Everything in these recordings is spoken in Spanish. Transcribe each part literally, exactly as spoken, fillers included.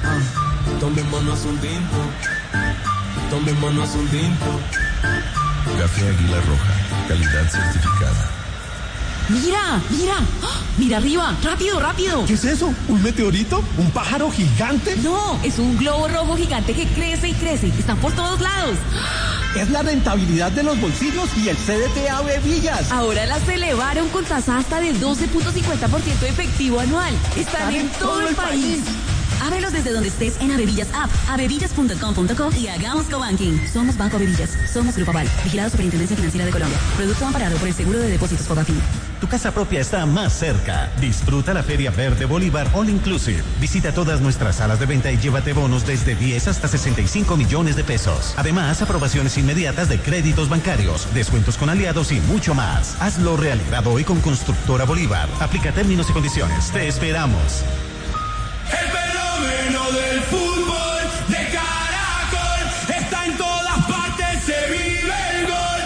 Ah, tomémonos un tinto, tomémonos un tinto. Café Águila Roja, calidad certificada. ¡Mira! ¡Mira! ¡Ah! ¡Mira arriba! ¡Rápido, rápido! ¿Qué es eso? ¿Un meteorito? ¿Un pájaro gigante? No, es un globo rojo gigante que crece y crece. Están por todos lados. Es la rentabilidad de los bolsillos y el C D T Ave Villas. Ahora las elevaron con tasa hasta del doce punto cincuenta por ciento efectivo anual. Están, Están en, en todo, todo el país. país. Ábrelos desde donde estés en Avevillas App, avevillas punto com punto co y hagamos cobanking. Somos Banco Avevillas. Somos Grupo Aval. Vigilado Superintendencia Financiera de Colombia. Producto amparado por el Seguro de Depósitos Fogafín. Tu casa propia está más cerca. Disfruta la Feria Verde Bolívar All Inclusive. Visita todas nuestras salas de venta y llévate bonos desde diez hasta sesenta y cinco millones de pesos. Además, aprobaciones inmediatas de créditos bancarios, descuentos con aliados y mucho más. Hazlo realidad hoy con Constructora Bolívar. Aplica términos y condiciones. Te esperamos. El fenómeno del fútbol de Caracol está en todas partes, se vive el gol.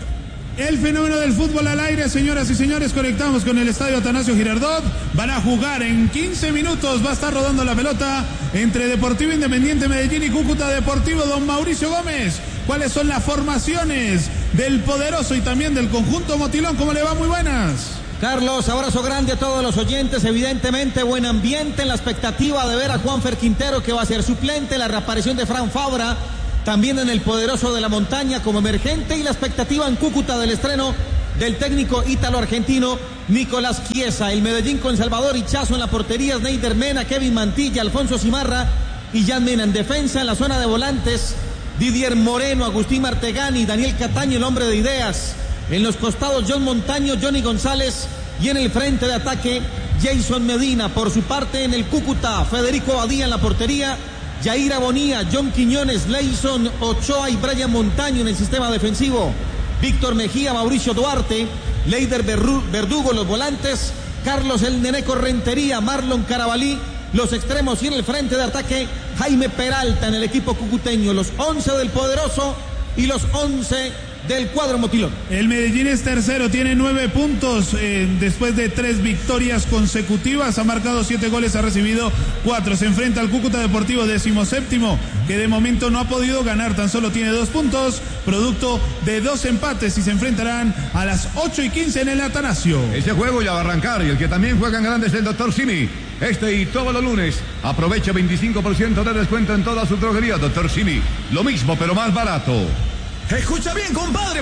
El fenómeno del fútbol al aire, señoras y señores, conectamos con el estadio Atanasio Girardot. Van a jugar en quince minutos, va a estar rodando la pelota entre Deportivo Independiente Medellín y Cúcuta Deportivo. Don Mauricio Gómez, ¿cuáles son las formaciones del poderoso y también del conjunto Motilón? ¿Cómo le va? Muy buenas. Carlos, abrazo grande a todos los oyentes, evidentemente buen ambiente en la expectativa de ver a Juanfer Quintero, que va a ser suplente, la reaparición de Fran Fabra, también en el poderoso de la montaña como emergente, y la expectativa en Cúcuta del estreno del técnico ítalo-argentino Nicolás Chiesa. El Medellín con Salvador Hichazo en la portería, Sneider Mena, Kevin Mantilla, Alfonso Cimarra y Jan Mena. En defensa, en la zona de volantes, Didier Moreno, Agustín Martegani, Daniel Cataño, el hombre de ideas. En los costados, John Montaño, Johnny González, y en el frente de ataque, Jason Medina. Por su parte, en el Cúcuta, Federico Badía en la portería, Yair Bonía, John Quiñones, Leison Ochoa y Brian Montaño en el sistema defensivo. Víctor Mejía, Mauricio Duarte, Leider Verdugo los volantes, Carlos El Neneco Rentería, Marlon Carabalí los extremos, y en el frente de ataque, Jaime Peralta en el equipo cucuteño. Los once del poderoso y los once del cuadro Motilón. El Medellín es tercero, tiene nueve puntos eh, después de tres victorias consecutivas, ha marcado siete goles, ha recibido cuatro. Se enfrenta al Cúcuta Deportivo, decimoséptimo, que de momento no ha podido ganar, tan solo tiene dos puntos, producto de dos empates, y se enfrentarán a las ocho y quince en el Atanasio. Ese juego ya va a arrancar, y el que también juega en grande es el doctor Simi. Este y todos los lunes aprovecha veinticinco por ciento de descuento en todas sus droguerías. doctor Simi, lo mismo pero más barato. Escucha bien, compadre.